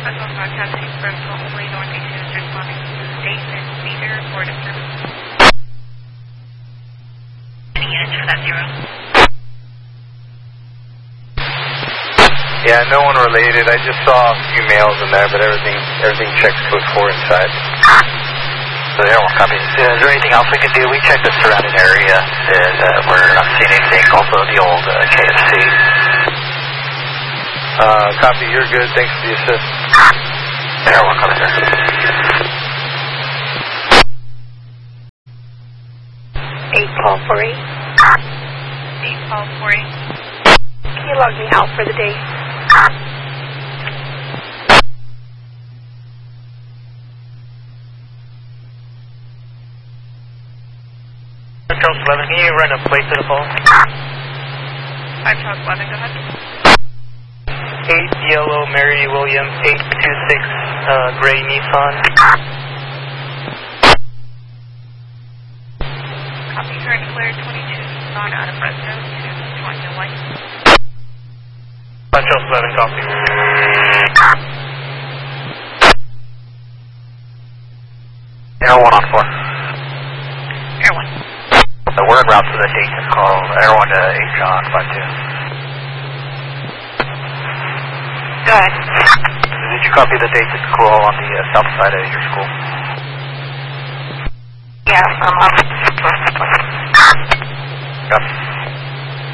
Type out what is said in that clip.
Special broadcasting from Oakley Northeast is responding to station Cedar for disturbance. Any units for that 0? Yeah, no one related. I just saw a few males in there, but everything checks code 4 inside. So the airline copy. Is there anything else we can do? We checked the surrounding area, and we're not seeing anything. Also, the old KFC. Copy, you're good. Thanks for the assist. Airline copy, sir. 81248. 81248. Can you log me out for the day? Charles 11, can you run a plate to the phone? 5 Charles 11, go ahead. 8 Yellow Mary William 826 Gray Nissan. Copy, current clear 22 Nissan out of Fresno to join the light. 5 Charles 11, copy. Air 1 on 4. Air 1. We're en route to the Dayton call. Air 1 to H on 52. Go ahead. Did you copy the Dayton call on the south side of your school? Yeah, I'm up. Copy.